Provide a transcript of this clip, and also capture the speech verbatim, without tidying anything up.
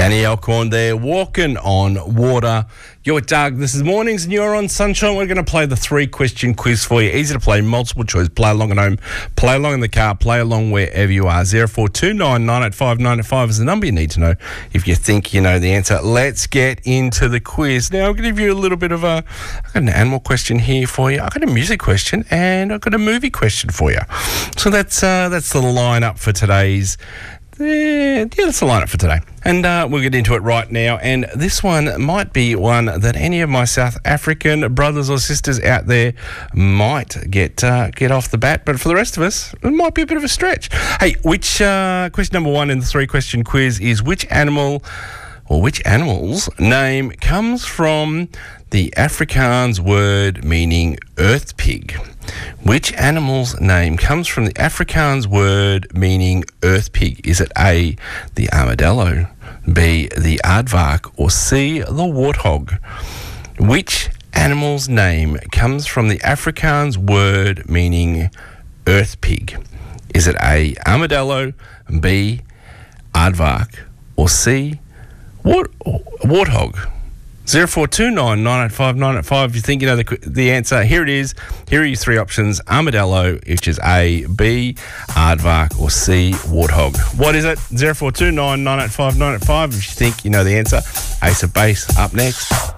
Danny Alcorn there, walking on water. You're with Doug. This is Mornings and you're on Sunshine. We're going to play the three-question quiz for you. Easy to play, multiple choice. Play along at home, play along in the car, play along wherever you are. zero four two nine nine eight five nine eight five is the number you need to know if you think you know the answer. Let's get into the quiz. Now, I'm going to give you a little bit of a... I've got an animal question here for you. I've got a music question and I've got a movie question for you. So that's, uh, that's the lineup for today's... Yeah, that's the lineup for today. And uh, we'll get into it right now. And this one might be one that any of my South African brothers or sisters out there might get uh, get off the bat. But for the rest of us, it might be a bit of a stretch. Hey, which uh, question number one in the three-question quiz is which animal or which animal's name comes from the Afrikaans word meaning earth pig? Which animal's name comes from the Afrikaans word meaning earth pig? Is it A, the armadillo, B, the aardvark, or C, the warthog? Which animal's name comes from the Afrikaans word meaning earth pig? Is it A, armadillo, B, aardvark, or C, wart- warthog? zero four two nine nine eight five nine eight five. If you think you know the, the answer, here it is. Here are your three options. Armadillo, which is A, B, aardvark, or C, warthog. What is it? zero four two nine nine eight five nine eight five. If you think you know the answer. Ace of Base up next.